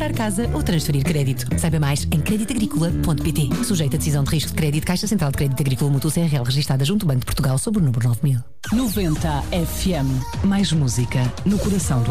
comprar casa ou transferir crédito. Saiba mais em creditagricola.pt. Sujeito a decisão de risco de crédito, Caixa Central de Crédito Agrícola Mútuo CRL, registada junto ao Banco de Portugal sob o número 9000. 90 FM. Mais música no coração do